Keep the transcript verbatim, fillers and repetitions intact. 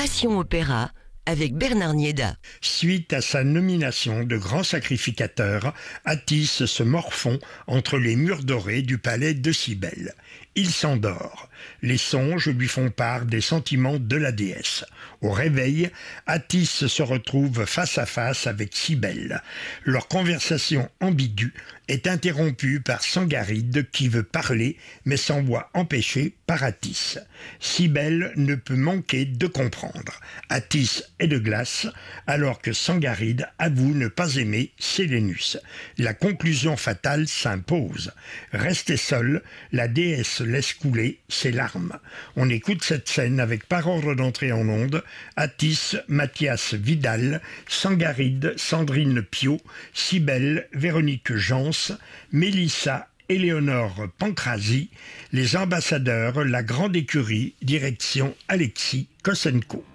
Passion Opéra avec Bernard Nieda. Suite à sa nomination de grand sacrificateur, Attis se morfond entre les murs dorés du palais de Cybèle. Il s'endort. Les songes lui font part des sentiments de la déesse. Au réveil, Attis se retrouve face à face avec Cybèle. Leur conversation ambiguë est interrompue par Sangaride qui veut parler mais s'en voit empêché par Attis. Cybèle ne peut manquer de comprendre. Attis est de glace alors que Sangaride avoue ne pas aimer Sélénus. La conclusion fatale s'impose. Restée seule, la déesse laisse couler ses larmes. On écoute cette scène avec par ordre d'entrée en onde Attis, Mathias Vidal, Sangaride, Sandrine Piot, Cybèle, Véronique Jans, Mélissa Éléonore Pancrazi, les ambassadeurs, la grande écurie, direction Alexis Kosenko.